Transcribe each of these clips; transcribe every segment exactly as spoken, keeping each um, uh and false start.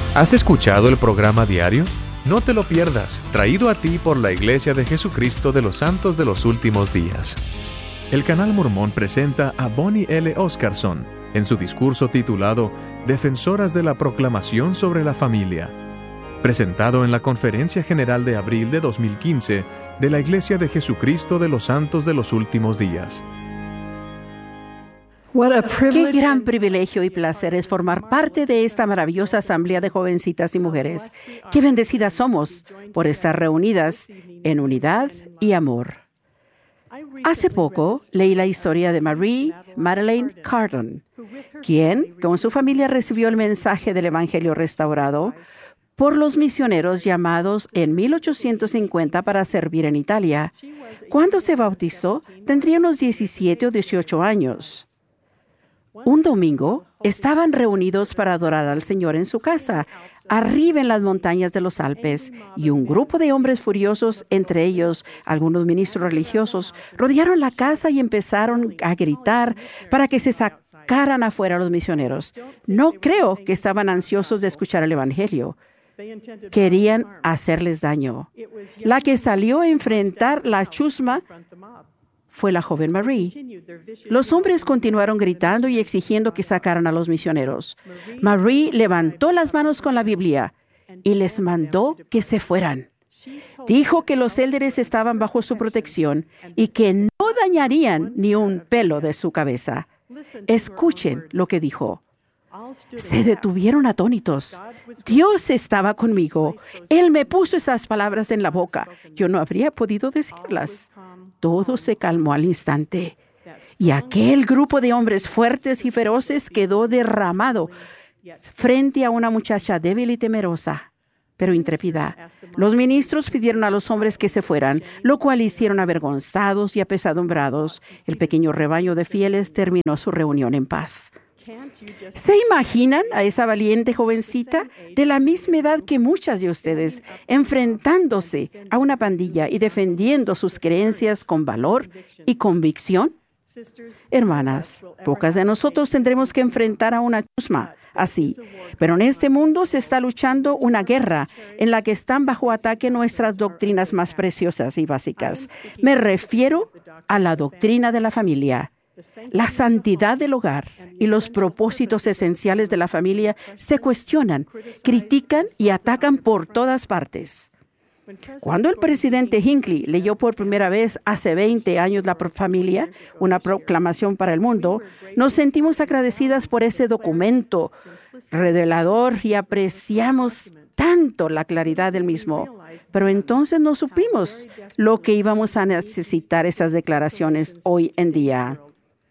¿Has escuchado el programa diario? No te lo pierdas, traído a ti por la Iglesia de Jesucristo de los Santos de los Últimos Días. El Canal Mormón presenta a Bonnie L. Oscarson en su discurso titulado Defensoras de la Proclamación sobre la Familia, presentado en la Conferencia General de abril de dos mil quince de la Iglesia de Jesucristo de los Santos de los Últimos Días. Qué gran privilegio y placer es formar parte de esta maravillosa asamblea de jovencitas y mujeres. Qué bendecidas somos por estar reunidas en unidad y amor. Hace poco leí la historia de Marie Madeleine Cardon, quien con su familia recibió el mensaje del Evangelio restaurado por los misioneros llamados en mil ochocientos cincuenta para servir en Italia. Cuando se bautizó, tendría unos diecisiete o dieciocho años. Un domingo, estaban reunidos para adorar al Señor en su casa, arriba en las montañas de los Alpes, y un grupo de hombres furiosos, entre ellos algunos ministros religiosos, rodearon la casa y empezaron a gritar para que se sacaran afuera a los misioneros. No creo que estaban ansiosos de escuchar el Evangelio. Querían hacerles daño. La que salió a enfrentar la chusma fue la joven Marie. Los hombres continuaron gritando y exigiendo que sacaran a los misioneros. Marie levantó las manos con la Biblia y les mandó que se fueran. Dijo que los élderes estaban bajo su protección y que no dañarían ni un pelo de su cabeza. Escuchen lo que dijo. Se detuvieron atónitos. Dios estaba conmigo. Él me puso esas palabras en la boca. Yo no habría podido decirlas. Todo se calmó al instante. Y aquel grupo de hombres fuertes y feroces quedó derramado frente a una muchacha débil y temerosa, pero intrépida. Los ministros pidieron a los hombres que se fueran, lo cual hicieron avergonzados y apesadumbrados. El pequeño rebaño de fieles terminó su reunión en paz. ¿Se imaginan a esa valiente jovencita de la misma edad que muchas de ustedes, enfrentándose a una pandilla y defendiendo sus creencias con valor y convicción? Hermanas, pocas de nosotros tendremos que enfrentar a una chusma así, pero en este mundo se está luchando una guerra en la que están bajo ataque nuestras doctrinas más preciosas y básicas. Me refiero a la doctrina de la familia. La santidad del hogar y los propósitos esenciales de la familia se cuestionan, critican y atacan por todas partes. Cuando el presidente Hinckley leyó por primera vez hace veinte años la familia, una proclamación para el mundo, nos sentimos agradecidas por ese documento revelador y apreciamos tanto la claridad del mismo. Pero entonces no supimos lo que íbamos a necesitar estas declaraciones hoy en día.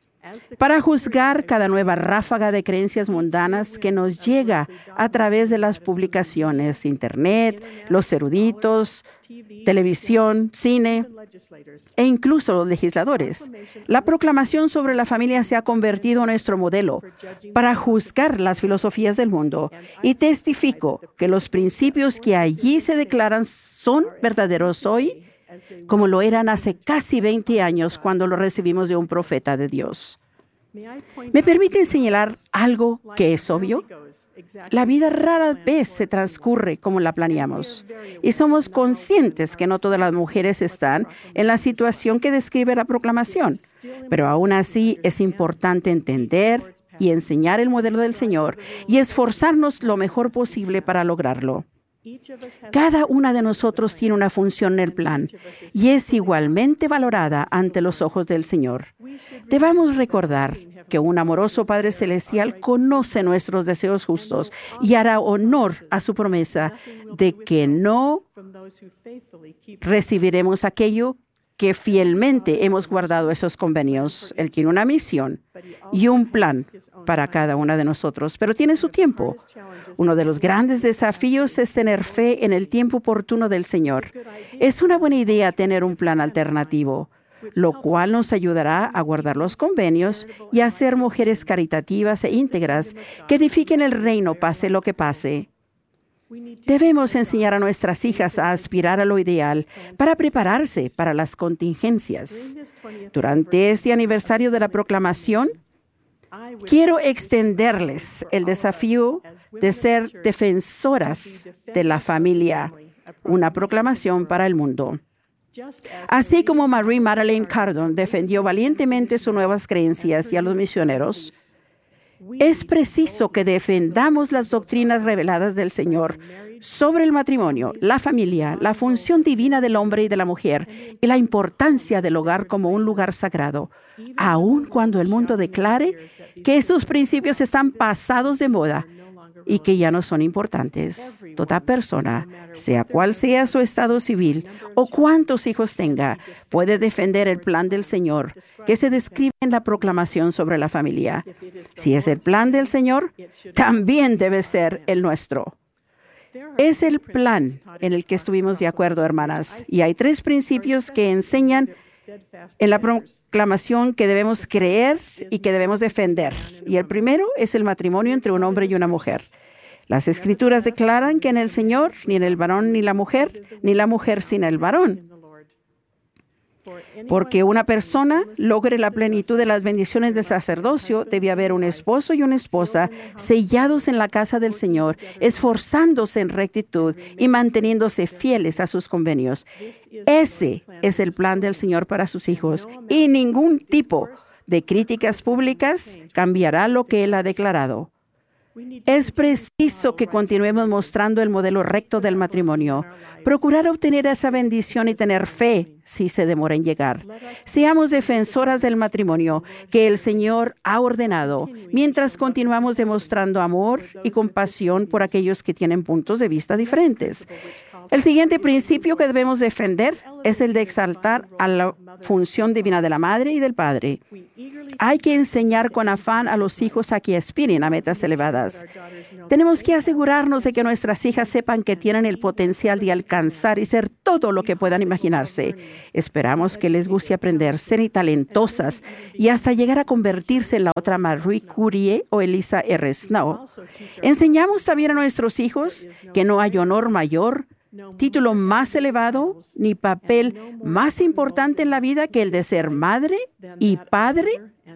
Para juzgar cada nueva ráfaga de creencias mundanas que nos llega a través de las publicaciones, Internet, los eruditos, televisión, cine e incluso los legisladores. La proclamación sobre la familia se ha convertido en nuestro modelo para juzgar las filosofías del mundo, y testifico que los principios que allí se declaran son verdaderos hoy, como lo eran hace casi veinte años cuando lo recibimos de un profeta de Dios. ¿Me permiten señalar algo que es obvio? La vida rara vez se transcurre como la planeamos, y somos conscientes que no todas las mujeres están en la situación que describe la proclamación, pero aún así es importante entender y enseñar el modelo del Señor y esforzarnos lo mejor posible para lograrlo. Cada una de nosotros tiene una función en el plan y es igualmente valorada ante los ojos del Señor. Debemos recordar que un amoroso Padre Celestial conoce nuestros deseos justos y hará honor a su promesa de que no recibiremos aquello que fielmente hemos guardado esos convenios. Él tiene una misión y un plan para cada una de nosotros, pero tiene su tiempo. Uno de los grandes desafíos es tener fe en el tiempo oportuno del Señor. Es una buena idea tener un plan alternativo, lo cual nos ayudará a guardar los convenios y a ser mujeres caritativas e íntegras que edifiquen el reino pase lo que pase. Debemos enseñar a nuestras hijas a aspirar a lo ideal para prepararse para las contingencias. Durante este aniversario de la proclamación, quiero extenderles el desafío de ser defensoras de la familia, una proclamación para el mundo. Así como Marie Madeleine Cardon defendió valientemente sus nuevas creencias y a los misioneros, es preciso que defendamos las doctrinas reveladas del Señor sobre el matrimonio, la familia, la función divina del hombre y de la mujer y la importancia del hogar como un lugar sagrado, aun cuando el mundo declare que esos principios están pasados de moda y que ya no son importantes. Toda persona, sea cual sea su estado civil o cuántos hijos tenga, puede defender el plan del Señor que se describe en la proclamación sobre la familia. Si es el plan del Señor, también debe ser el nuestro. Es el plan en el que estuvimos de acuerdo, hermanas, y hay tres principios que enseñan en la proclamación que debemos creer y que debemos defender. Y el primero es el matrimonio entre un hombre y una mujer. Las Escrituras declaran que en el Señor, ni en el varón ni la mujer, ni la mujer sin el varón. Porque una persona logre la plenitud de las bendiciones del sacerdocio, debe haber un esposo y una esposa sellados en la casa del Señor, esforzándose en rectitud y manteniéndose fieles a sus convenios. Ese es el plan del Señor para sus hijos, y ningún tipo de críticas públicas cambiará lo que Él ha declarado. Es preciso que continuemos mostrando el modelo recto del matrimonio. Procurar obtener esa bendición y tener fe si se demora en llegar. Seamos defensoras del matrimonio que el Señor ha ordenado, mientras continuamos demostrando amor y compasión por aquellos que tienen puntos de vista diferentes. El siguiente principio que debemos defender es el de exaltar a la función divina de la madre y del padre. Hay que enseñar con afán a los hijos a que aspiren a metas elevadas. Tenemos que asegurarnos de que nuestras hijas sepan que tienen el potencial de alcanzar y ser todo lo que puedan imaginarse. Esperamos que les guste aprender, ser talentosas y hasta llegar a convertirse en la otra Marie Curie o Eliza R. Snow. Enseñamos también a nuestros hijos que no hay honor mayor, título más elevado ni papel más importante en la vida que el de ser madre y padre.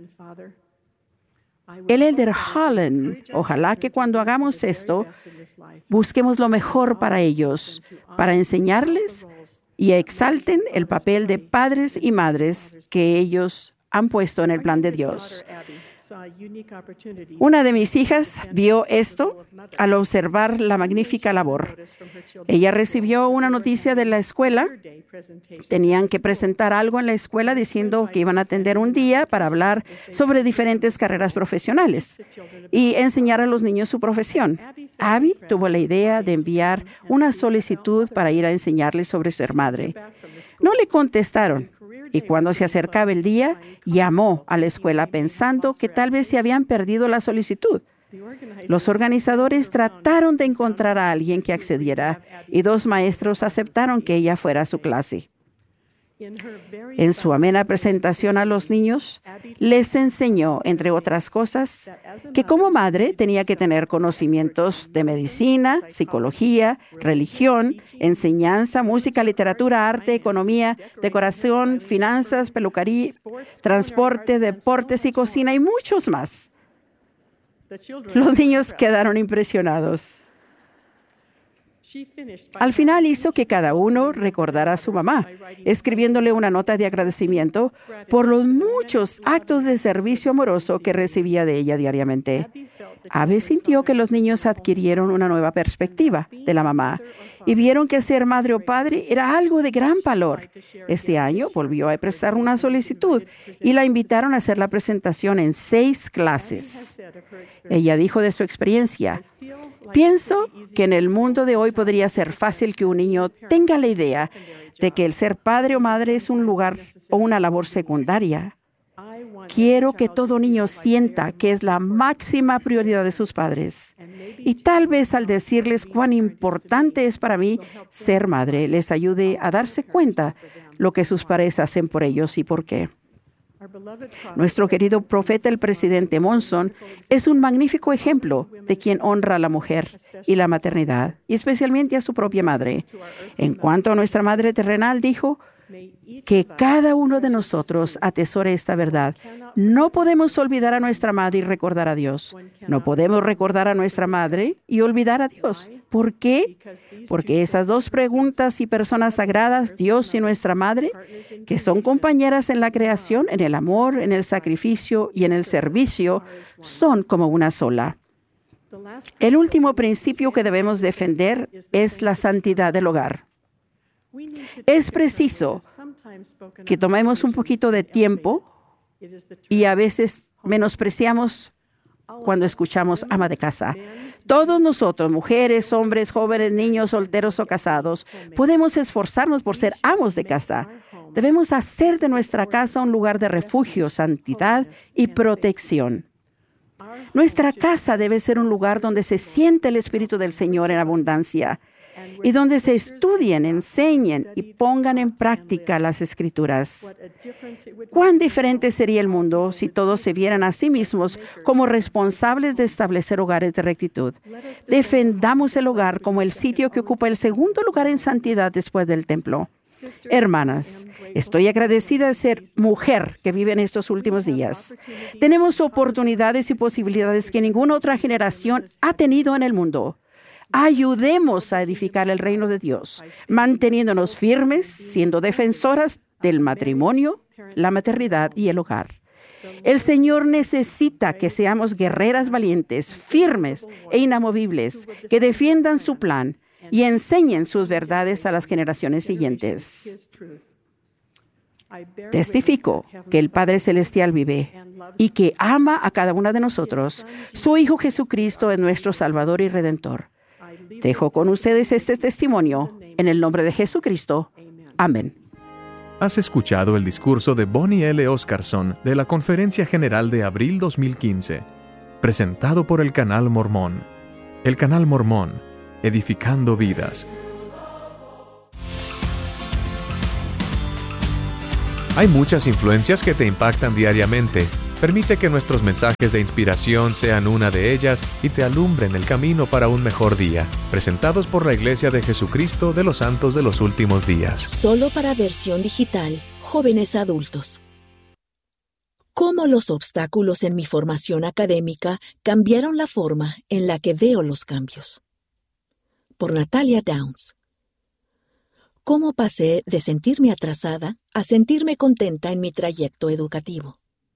El elder Holland, ojalá que cuando hagamos esto, busquemos lo mejor para ellos, para enseñarles y exalten el papel de padres y madres que ellos han puesto en el plan de Dios. Una de mis hijas vio esto al observar la magnífica labor. Ella recibió una noticia de la escuela. Tenían que presentar algo en la escuela diciendo que iban a atender un día para hablar sobre diferentes carreras profesionales y enseñar a los niños su profesión. Abby tuvo la idea de enviar una solicitud para ir a enseñarles sobre ser madre. No le contestaron. Y cuando se acercaba el día, llamó a la escuela pensando que tal vez se habían perdido la solicitud. Los organizadores trataron de encontrar a alguien que accediera y dos maestros aceptaron que ella fuera a su clase. En su amena presentación a los niños, les enseñó, entre otras cosas, que como madre tenía que tener conocimientos de medicina, psicología, religión, enseñanza, música, literatura, arte, economía, decoración, finanzas, peluquería, transporte, deportes y cocina y muchos más. Los niños quedaron impresionados. Al final hizo que cada uno recordara a su mamá, escribiéndole una nota de agradecimiento por los muchos actos de servicio amoroso que recibía de ella diariamente. Abby sintió que los niños adquirieron una nueva perspectiva de la mamá y vieron que ser madre o padre era algo de gran valor. Este año volvió a prestar una solicitud y la invitaron a hacer la presentación en seis clases. Ella dijo de su experiencia: pienso que en el mundo de hoy podría ser fácil que un niño tenga la idea de que el ser padre o madre es un lugar o una labor secundaria. Quiero que todo niño sienta que es la máxima prioridad de sus padres. Y tal vez al decirles cuán importante es para mí ser madre, les ayude a darse cuenta lo que sus padres hacen por ellos y por qué. Nuestro querido profeta, el presidente Monson, es un magnífico ejemplo de quien honra a la mujer y la maternidad, y especialmente a su propia madre. En cuanto a nuestra madre terrenal, dijo: Que cada uno de nosotros atesore esta verdad. No podemos olvidar a nuestra madre y recordar a Dios. No podemos recordar a nuestra madre y olvidar a Dios. ¿Por qué? Porque esas dos preguntas y personas sagradas, Dios y nuestra madre, que son compañeras en la creación, en el amor, en el sacrificio y en el servicio, son como una sola. El último principio que debemos defender es la santidad del hogar. Es preciso que tomemos un poquito de tiempo y a veces menospreciamos cuando escuchamos ama de casa. Todos nosotros, mujeres, hombres, jóvenes, niños, solteros o casados, podemos esforzarnos por ser amos de casa. Debemos hacer de nuestra casa un lugar de refugio, santidad y protección. Nuestra casa debe ser un lugar donde se siente el Espíritu del Señor en abundancia y donde se estudien, enseñen y pongan en práctica las Escrituras. ¿Cuán diferente sería el mundo si todos se vieran a sí mismos como responsables de establecer hogares de rectitud? Defendamos el hogar como el sitio que ocupa el segundo lugar en santidad después del templo. Hermanas, estoy agradecida de ser mujer que vive en estos últimos días. Tenemos oportunidades y posibilidades que ninguna otra generación ha tenido en el mundo. Ayudemos a edificar el reino de Dios, manteniéndonos firmes, siendo defensoras del matrimonio, la maternidad y el hogar. El Señor necesita que seamos guerreras valientes, firmes e inamovibles, que defiendan su plan y enseñen sus verdades a las generaciones siguientes. Testifico que el Padre Celestial vive y que ama a cada una de nosotros. Su Hijo Jesucristo es nuestro Salvador y Redentor. Dejo con ustedes este testimonio en el nombre de Jesucristo. Amén. Has escuchado el discurso de Bonnie L. Oscarson de la Conferencia General de abril dos mil quince, presentado por el Canal Mormón. El Canal Mormón, edificando vidas. Hay muchas influencias que te impactan diariamente. Permite que nuestros mensajes de inspiración sean una de ellas y te alumbren el camino para un mejor día. Presentados por la Iglesia de Jesucristo de los Santos de los Últimos Días. Solo para versión digital, jóvenes adultos. ¿Cómo los obstáculos en mi formación académica cambiaron la forma en la que veo los cambios? Por Natalia Downs. ¿Cómo pasé de sentirme atrasada a sentirme contenta en mi trayecto educativo?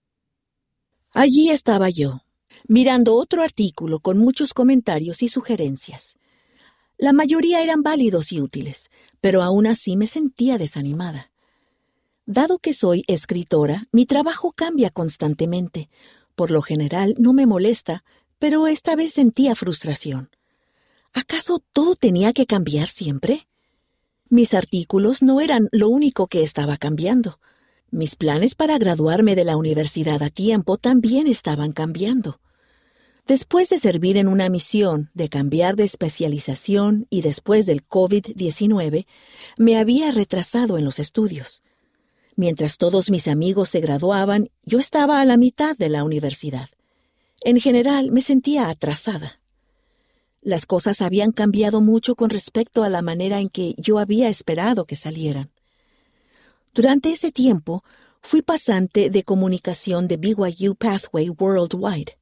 Allí estaba yo, mirando otro artículo con muchos comentarios y sugerencias. La mayoría eran válidos y útiles, pero aún así me sentía desanimada. Dado que soy escritora, mi trabajo cambia constantemente. Por lo general no me molesta, pero esta vez sentía frustración. ¿Acaso todo tenía que cambiar siempre? Mis artículos no eran lo único que estaba cambiando. Mis planes para graduarme de la universidad a tiempo también estaban cambiando. Después de servir en una misión, de cambiar de especialización y después del COVID diecinueve, me había retrasado en los estudios. Mientras todos mis amigos se graduaban, yo estaba a la mitad de la universidad. En general, me sentía atrasada. Las cosas habían cambiado mucho con respecto a la manera en que yo había esperado que salieran. Durante ese tiempo, fui pasante de comunicación de B Y U Pathway Worldwide.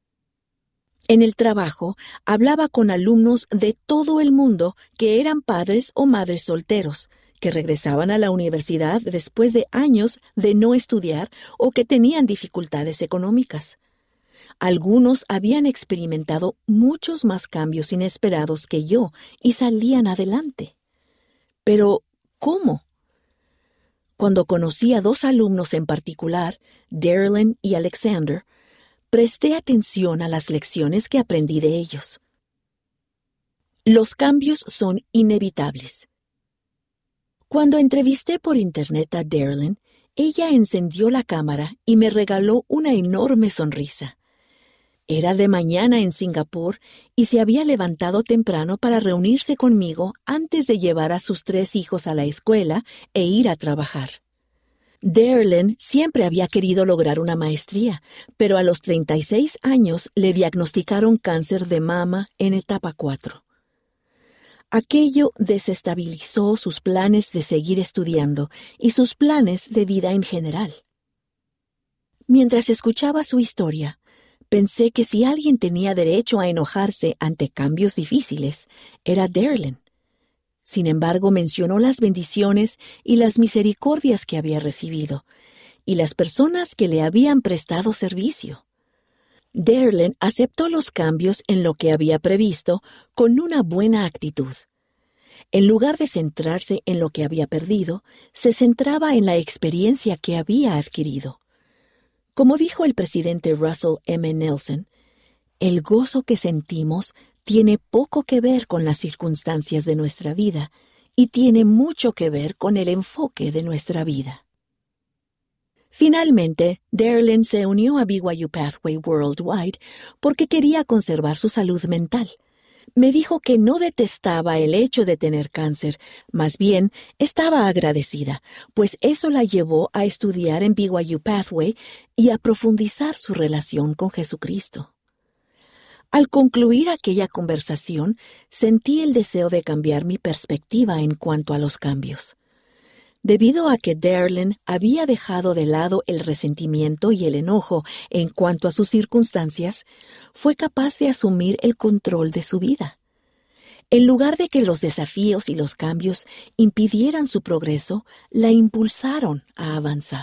En el trabajo, hablaba con alumnos de todo el mundo que eran padres o madres solteros, que regresaban a la universidad después de años de no estudiar o que tenían dificultades económicas. Algunos habían experimentado muchos más cambios inesperados que yo y salían adelante. Pero, ¿cómo? Cuando conocí a dos alumnos en particular, Darylyn y Alexander, presté atención a las lecciones que aprendí de ellos. Los cambios son inevitables. Cuando entrevisté por internet a Darylyn, ella encendió la cámara y me regaló una enorme sonrisa. Era de mañana en Singapur y se había levantado temprano para reunirse conmigo antes de llevar a sus tres hijos a la escuela e ir a trabajar. Darylyn siempre había querido lograr una maestría, pero a los treinta y seis años le diagnosticaron cáncer de mama en etapa cuatro. Aquello desestabilizó sus planes de seguir estudiando y sus planes de vida en general. Mientras escuchaba su historia, pensé que si alguien tenía derecho a enojarse ante cambios difíciles, era Darlene. Sin embargo, mencionó las bendiciones y las misericordias que había recibido, y las personas que le habían prestado servicio. Darlene aceptó los cambios en lo que había previsto con una buena actitud. En lugar de centrarse en lo que había perdido, se centraba en la experiencia que había adquirido. Como dijo el presidente Russell M. Nelson, el gozo que sentimos tiene poco que ver con las circunstancias de nuestra vida y tiene mucho que ver con el enfoque de nuestra vida. Finalmente, Darlene se unió a B Y U Pathway Worldwide porque quería conservar su salud mental. Me dijo que no detestaba el hecho de tener cáncer, más bien estaba agradecida, pues eso la llevó a estudiar en B Y U Pathway y a profundizar su relación con Jesucristo. Al concluir aquella conversación, sentí el deseo de cambiar mi perspectiva en cuanto a los cambios. Debido a que Darlene había dejado de lado el resentimiento y el enojo en cuanto a sus circunstancias, fue capaz de asumir el control de su vida. En lugar de que los desafíos y los cambios impidieran su progreso, la impulsaron a avanzar.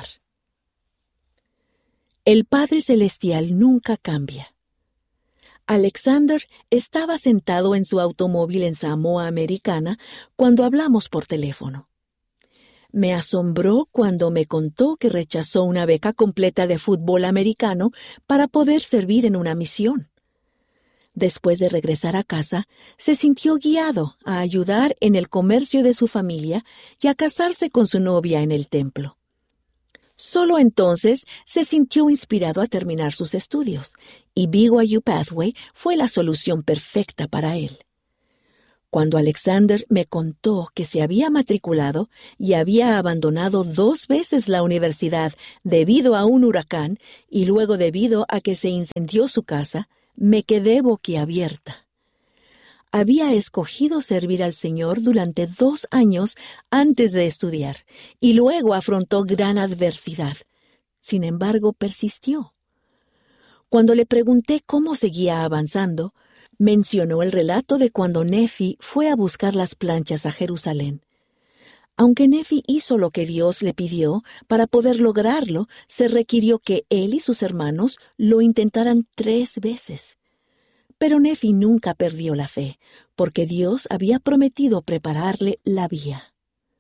El Padre Celestial nunca cambia. Alexander estaba sentado en su automóvil en Samoa Americana cuando hablamos por teléfono. Me asombró cuando me contó que rechazó una beca completa de fútbol americano para poder servir en una misión. Después de regresar a casa, se sintió guiado a ayudar en el comercio de su familia y a casarse con su novia en el templo. Solo entonces se sintió inspirado a terminar sus estudios, y B Y U Pathway fue la solución perfecta para él. Cuando Alexander me contó que se había matriculado y había abandonado dos veces la universidad debido a un huracán y luego debido a que se incendió su casa, me quedé boquiabierta. Había escogido servir al Señor durante dos años antes de estudiar y luego afrontó gran adversidad. Sin embargo, persistió. Cuando le pregunté cómo seguía avanzando, mencionó el relato de cuando Nefi fue a buscar las planchas a Jerusalén. Aunque Nefi hizo lo que Dios le pidió, para poder lograrlo, se requirió que él y sus hermanos lo intentaran tres veces. Pero Nefi nunca perdió la fe, porque Dios había prometido prepararle la vía.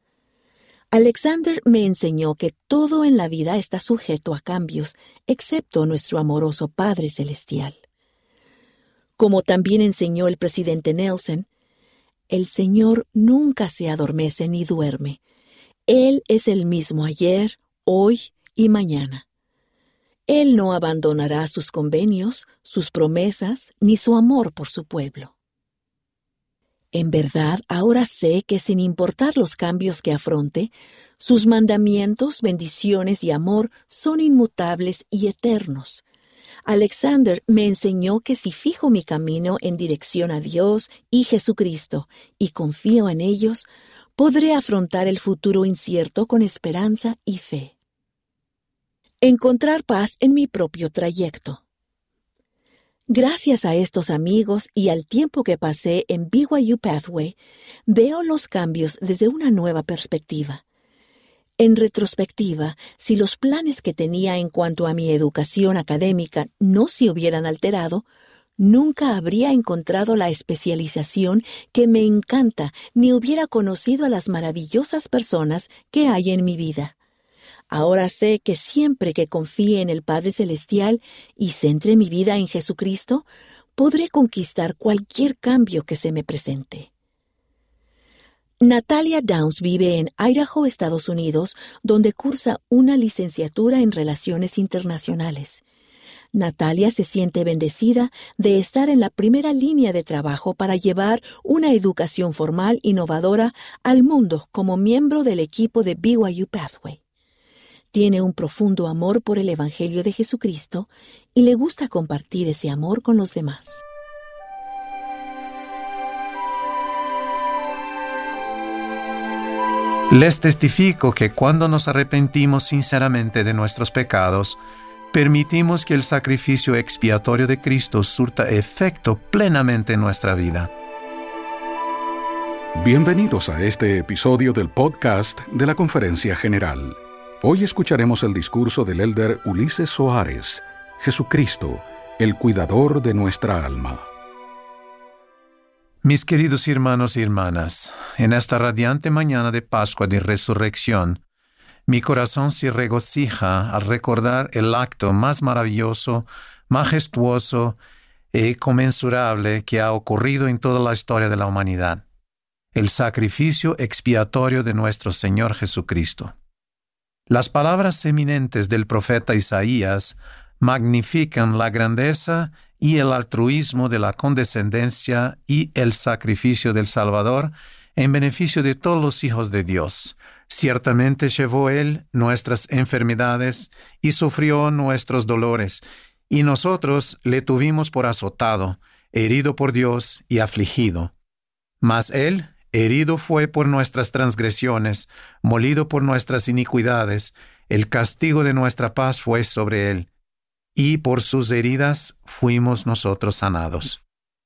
Alexander me enseñó que todo en la vida está sujeto a cambios, excepto nuestro amoroso Padre Celestial. Como también enseñó el presidente Nelson, el Señor nunca se adormece ni duerme. Él es el mismo ayer, hoy y mañana. Él no abandonará sus convenios, sus promesas, ni su amor por su pueblo. En verdad, ahora sé que sin importar los cambios que afronte, sus mandamientos, bendiciones y amor son inmutables y eternos. Alexander me enseñó que si fijo mi camino en dirección a Dios y Jesucristo y confío en ellos, podré afrontar el futuro incierto con esperanza y fe. Encontrar paz en mi propio trayecto. Gracias a estos amigos y al tiempo que pasé en B Y U Pathway, veo los cambios desde una nueva perspectiva. En retrospectiva, si los planes que tenía en cuanto a mi educación académica no se hubieran alterado, nunca habría encontrado la especialización que me encanta ni hubiera conocido a las maravillosas personas que hay en mi vida. Ahora sé que siempre que confíe en el Padre Celestial y centre mi vida en Jesucristo, podré conquistar cualquier cambio que se me presente. Natalia Downs vive en Idaho, Estados Unidos, donde cursa una licenciatura en Relaciones Internacionales. Natalia se siente bendecida de estar en la primera línea de trabajo para llevar una educación formal innovadora al mundo como miembro del equipo de B Y U Pathway. Tiene un profundo amor por el Evangelio de Jesucristo y le gusta compartir ese amor con los demás. Les testifico que cuando nos arrepentimos sinceramente de nuestros pecados, permitimos que el sacrificio expiatorio de Cristo surta efecto plenamente en nuestra vida. Bienvenidos a este episodio del podcast de la Conferencia General. Hoy escucharemos el discurso del elder Ulises Soares, Jesucristo, el cuidador de nuestra alma. Mis queridos hermanos y hermanas, en esta radiante mañana de Pascua de Resurrección, mi corazón se regocija al recordar el acto más maravilloso, majestuoso e inconmensurable que ha ocurrido en toda la historia de la humanidad: el sacrificio expiatorio de nuestro Señor Jesucristo. Las palabras eminentes del profeta Isaías magnifican la grandeza y el altruismo de la condescendencia y el sacrificio del Salvador en beneficio de todos los hijos de Dios. Ciertamente llevó Él nuestras enfermedades y sufrió nuestros dolores, y nosotros le tuvimos por azotado, herido por Dios y afligido. Mas Él herido fue por nuestras transgresiones, molido por nuestras iniquidades, el castigo de nuestra paz fue sobre Él, y por sus heridas fuimos nosotros sanados.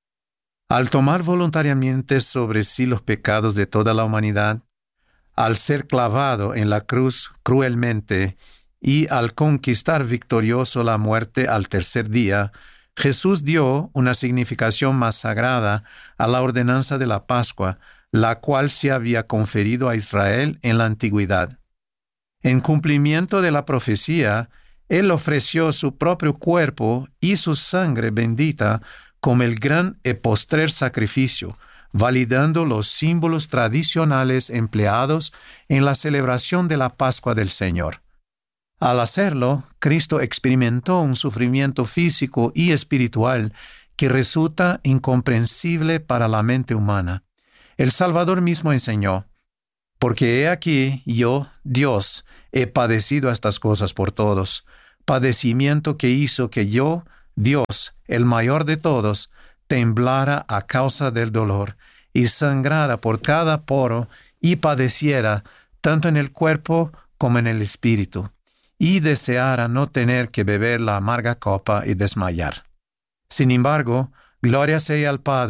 Al tomar voluntariamente sobre sí los pecados de toda la humanidad, al ser clavado en la cruz cruelmente y al conquistar victorioso la muerte al tercer día, Jesús dio una significación más sagrada a la ordenanza de la Pascua, la cual se había conferido a Israel en la antigüedad. En cumplimiento de la profecía, Él ofreció su propio cuerpo y su sangre bendita como el gran y postrer sacrificio, validando los símbolos tradicionales empleados en la celebración de la Pascua del Señor. Al hacerlo, Cristo experimentó un sufrimiento físico y espiritual que resulta incomprensible para la mente humana. El Salvador mismo enseñó: «Porque he aquí, yo, Dios, he padecido estas cosas por todos, padecimiento que hizo que yo, Dios, el mayor de todos, temblara a causa del dolor, y sangrara por cada poro, y padeciera tanto en el cuerpo como en el espíritu, y deseara no tener que beber la amarga copa y desmayar. Sin embargo, gloria sea al Padre,